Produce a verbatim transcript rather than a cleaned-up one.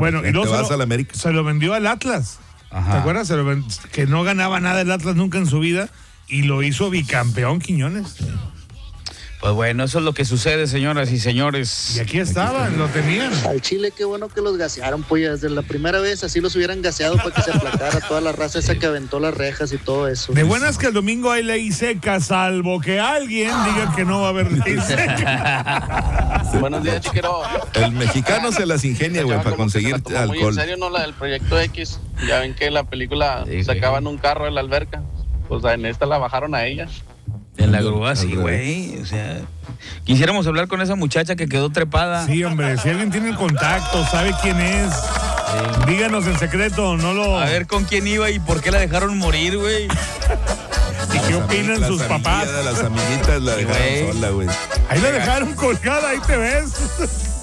Bueno, y luego te vas se, al lo, América. se lo vendió al Atlas. Ajá. ¿Te acuerdas? Se lo ven- que no ganaba nada el Atlas nunca en su vida y lo hizo bicampeón Quiñones. Pues bueno, eso es lo que sucede, señoras y señores. Y aquí estaban, lo tenían. Al Chile, qué bueno que los gasearon, pues desde la primera vez así los hubieran gaseado para que se aplacara toda la raza esa que aventó las rejas y todo eso. De buenas que el domingo hay ley seca, salvo que alguien diga que no va a haber ley seca. Buenos días, chiquero. El mexicano se las ingenia, güey, para conseguir Muy en alcohol. serio, ¿no? La del Proyecto X. Ya ven que la película Sí, sacaban un carro de la alberca. Pues en esta la bajaron a ella. En la grúa, sí, güey. O sea, quisiéramos hablar con esa muchacha que quedó trepada. Sí, hombre, si alguien tiene el contacto, sabe quién es, díganos en secreto, no lo... A ver con quién iba y por qué la dejaron morir, güey. ¿Y qué opinan Las sus papás? amiguitas, Las amiguitas la dejaron güey. sola, güey. Ahí la dejaron colgada, ahí te ves.